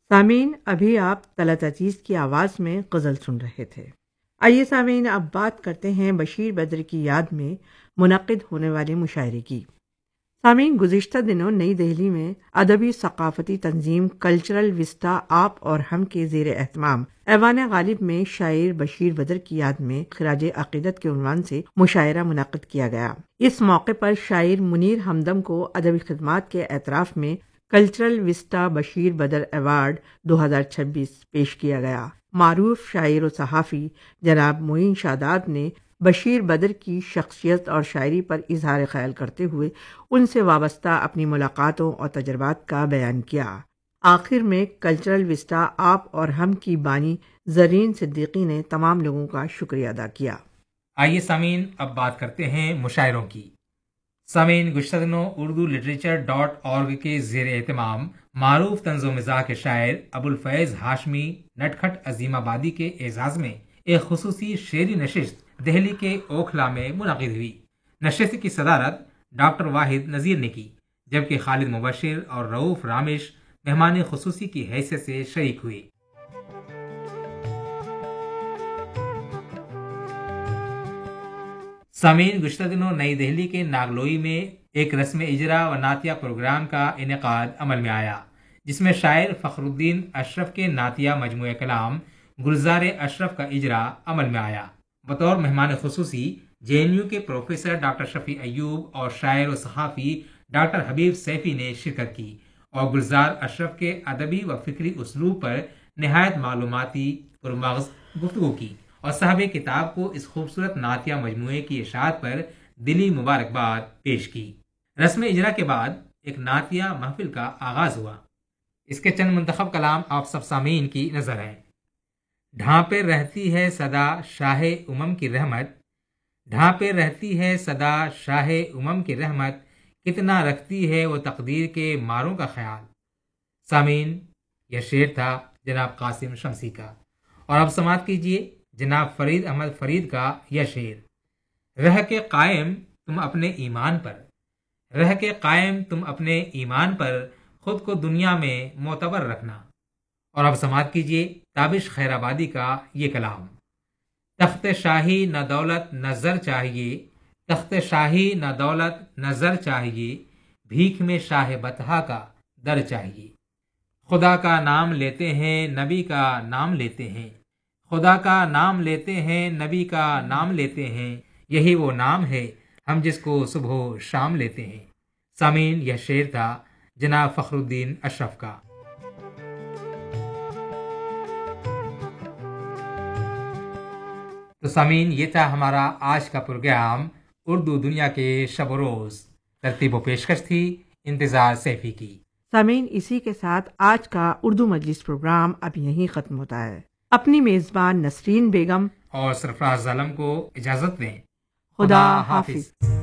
سامعین، ابھی آپ طلعت عزیز کی آواز میں غزل سن رہے تھے۔ آئیے سامعین، اب بات کرتے ہیں بشیر بدر کی یاد میں منعقد ہونے والے مشاعرے کی۔ سامعین، گزشتہ دنوں نئی دہلی میں ادبی ثقافتی تنظیم کلچرل وسٹا آپ اور ہم کے زیر اہتمام ایوان غالب میں شاعر بشیر بدر کی یاد میں خراج عقیدت کے عنوان سے مشاعرہ منعقد کیا گیا۔ اس موقع پر شاعر منیر ہمدم کو ادبی خدمات کے اعتراف میں کلچرل وسٹا بشیر بدر ایوارڈ 2026 پیش کیا گیا۔ معروف شاعر و صحافی جناب معین شاداب نے بشیر بدر کی شخصیت اور شاعری پر اظہار خیال کرتے ہوئے ان سے وابستہ اپنی ملاقاتوں اور تجربات کا بیان کیا۔ آخر میں کلچرل وسٹا آپ اور ہم کی بانی زرین صدیقی نے تمام لوگوں کا شکریہ ادا کیا۔ آئیے سامعین، اب بات کرتے ہیں مشاعروں کی۔ سامعین، گزشتہ دنوں اردو لٹریچر.org کے زیر اہتمام معروف طنز و مزاح کے شاعر ابوالفیض ہاشمی نٹکھٹ عظیم آبادی کے اعزاز میں ایک خصوصی شعری نشست دہلی کے اوکھلا میں منعقد ہوئی۔ نشست کی صدارت ڈاکٹر واحد نذیر نے کی، جبکہ خالد مبشر اور رؤوف رامش مہمان خصوصی کی حیثیت سے شریک ہوئے۔ سامعین، گزشتہ دنوں نئی دہلی کے ناگلوئی میں ایک رسم اجرا و نعتیہ پروگرام کا انعقاد عمل میں آیا، جس میں شاعر فخر الدین اشرف کے نعتیہ مجموعہ کلام گلزار اشرف کا اجرا عمل میں آیا۔ بطور مہمان خصوصی JNU کے پروفیسر ڈاکٹر شفیع ایوب اور شاعر و صحافی ڈاکٹر حبیب سیفی نے شرکت کی اور گلزار اشرف کے ادبی و فکری اسلوب پر نہایت معلوماتی پرمغز گفتگو کی اور صاحب کتاب کو اس خوبصورت نعتیہ مجموعے کی اشاعت پر دلی مبارکباد پیش کی۔ رسم اجرا کے بعد ایک نعتیہ محفل کا آغاز ہوا۔ اس کے چند منتخب کلام آپ سب سامعین کی نظر ہیں۔ ڈھانپے رہتی ہے صدا شاہ امم کی رحمت، ڈھانپے رہتی ہے صدا شاہ امم کی رحمت، کتنا رکھتی ہے وہ تقدیر کے ماروں کا خیال۔ سامعین، یہ شعر تھا جناب قاسم شمسی کا، اور اب سماعت کیجیے جناب فرید احمد فرید کا یہ شعر۔ رہ کے قائم تم اپنے ایمان پر، رہ کے قائم تم اپنے ایمان پر، خود کو دنیا میں معتبر رکھنا۔ اور اب سماعت کیجیے تابش خیر آبادی کا یہ کلام۔ تخت شاہی نہ دولت نہ زر چاہیے، تخت شاہی نہ دولت نہ زر چاہیے، بھیک میں شاہ بطحا کا در چاہیے۔ خدا کا نام لیتے ہیں نبی کا نام لیتے ہیں، خدا کا نام لیتے ہیں نبی کا نام لیتے ہیں، یہی وہ نام ہے ہم جس کو صبح و شام لیتے ہیں۔ سامعین، یہ شعر تھا جناب فخر الدین اشرف کا۔ تو سامعین، یہ تھا ہمارا آج کا پروگرام اردو دنیا کے شب و روز۔ ترتیب و پیشکش تھی انتظار سیفی کی۔ سامعین، اسی کے ساتھ آج کا اردو مجلس پروگرام اب یہیں ختم ہوتا ہے۔ اپنی میزبان نسرین بیگم اور سرفراز عالم کو اجازت دیں۔ خدا حافظ۔